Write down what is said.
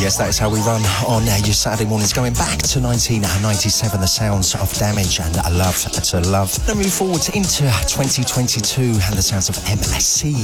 yes, that is how we run on your Saturday mornings. Going back to 1997, the sounds of Damage and I Love to Love. Then move forward into 2022 and the sounds of MSC